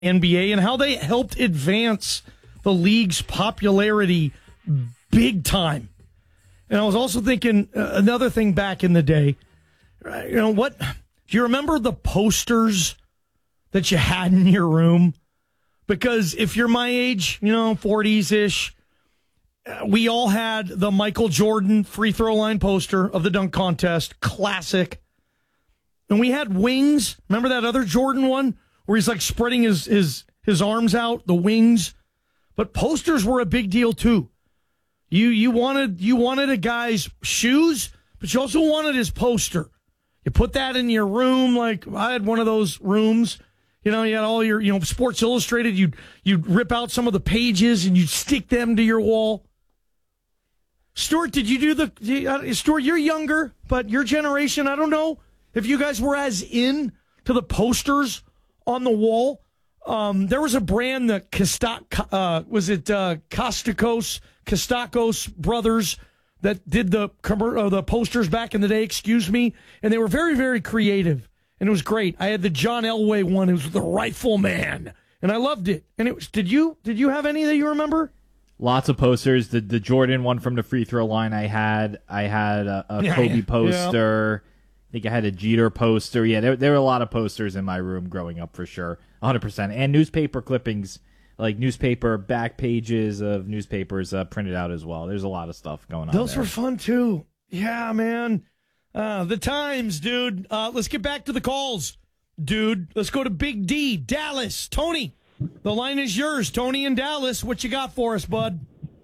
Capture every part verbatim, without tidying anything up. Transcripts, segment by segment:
N B A and how they helped advance the league's popularity big time. And I was also thinking uh, another thing back in the day. Uh, you know what? Do you remember the posters that you had in your room? Because if you're my age, you know, forties-ish, uh, we all had the Michael Jordan free throw line poster of the dunk contest, classic. And we had wings. Remember that other Jordan one where he's like spreading his, his, his arms out, the wings? But posters were a big deal too. You you wanted you wanted a guy's shoes, but you also wanted his poster. You put that in your room. Like I had one of those rooms. You know, you had all your, you know, Sports Illustrated. You'd you'd rip out some of the pages and you'd stick them to your wall. Stuart, did you do the uh, Stuart? You're younger, but your generation, I don't know if you guys were as in to the posters on the wall. Um, there was a brand that Costa, uh, was it uh, Costakos, Costakos Brothers that did the uh, the posters back in the day, excuse me, and they were very, very creative, and it was great. I had the John Elway one, it was the Rifleman, and I loved it. And it was, did you did you have any that you remember? Lots of posters. The the Jordan one from the free throw line I had. I had a, a Yeah, Kobe yeah. poster. I think I had a Jeter poster. Yeah, there, there were a lot of posters in my room growing up for sure, one hundred percent. And newspaper clippings, like newspaper back pages of newspapers uh, printed out as well. There's a lot of stuff going on Those there. were fun, too. Yeah, man. Uh, the times, dude. Uh, let's get back to the calls, dude. Let's go to Big D, Dallas. Tony, the line is yours. Tony in Dallas, what you got for us, bud?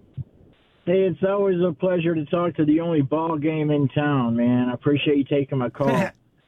Hey, it's always a pleasure to talk to the only ball game in town, man. I appreciate you taking my call.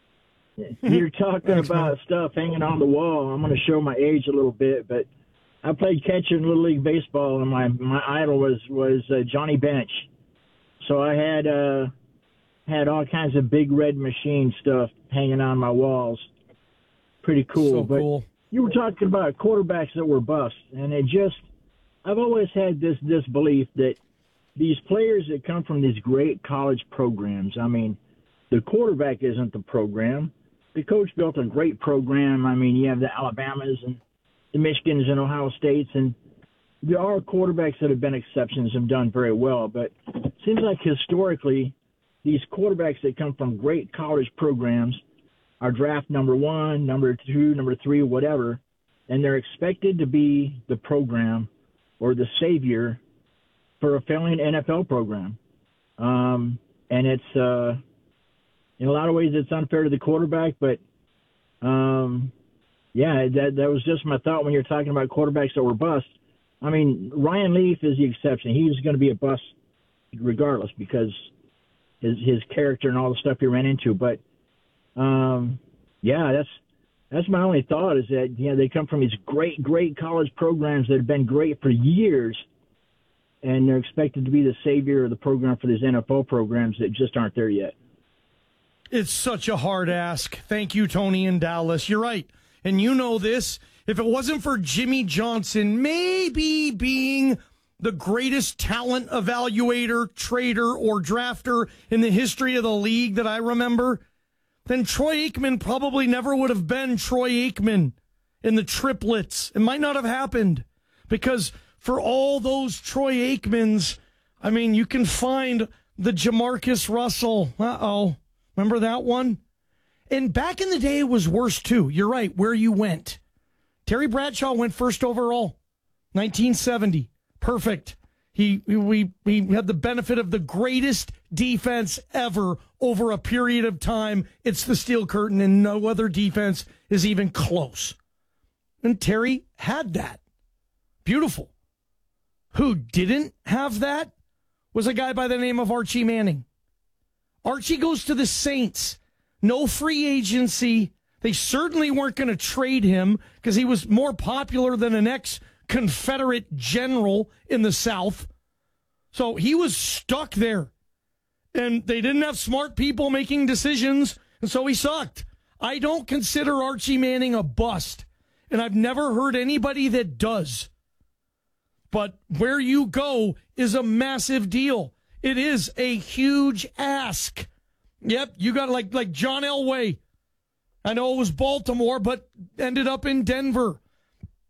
You're talking Thanks, about man. stuff hanging on the wall. I'm going to show my age a little bit, but I played catcher in Little League Baseball, and my, my idol was, was uh, Johnny Bench. So I had uh, had all kinds of big red machine stuff hanging on my walls. Pretty cool. So but cool. You were talking about quarterbacks that were bust, and it just – I've always had this, this belief that these players that come from these great college programs, I mean, the quarterback isn't the program. The coach built a great program. I mean, you have the Alabamas and the Michigans and Ohio States, and there are quarterbacks that have been exceptions and done very well. But it seems like historically, these quarterbacks that come from great college programs are draft number one, number two, number three, whatever, and they're expected to be the program or the savior for a failing N F L program. Um, and it's, uh, in a lot of ways, it's unfair to the quarterback, but, um, yeah, that that was just my thought when you're talking about quarterbacks that were bust. I mean, Ryan Leaf is the exception. He was going to be a bust regardless because his his character and all the stuff he ran into. But, um, yeah, that's that's my only thought is that, you know, they come from these great, great college programs that have been great for years, and they're expected to be the savior of the program for these N F L programs that just aren't there yet. It's such a hard ask. Thank you, Tony in Dallas. You're right. And you know this. If it wasn't for Jimmy Johnson maybe being the greatest talent evaluator, trader, or drafter in the history of the league that I remember, then Troy Aikman probably never would have been Troy Aikman in the triplets. It might not have happened because for all those Troy Aikmans, I mean, you can find the Jamarcus Russell. Uh-oh. Remember that one? And back in the day, it was worse, too. You're right, where you went. Terry Bradshaw went first overall, nineteen seventy. Perfect. He we we had the benefit of the greatest defense ever over a period of time. It's the Steel Curtain, and no other defense is even close. And Terry had that. Beautiful. Who didn't have that was a guy by the name of Archie Manning. Archie goes to the Saints. No free agency. They certainly weren't going to trade him because he was more popular than an ex-Confederate general in the South. So he was stuck there. And they didn't have smart people making decisions, and so he sucked. I don't consider Archie Manning a bust, and I've never heard anybody that does. But where you go is a massive deal. It is a huge ask. Yep, you got like like John Elway. I know it was Baltimore, but ended up in Denver.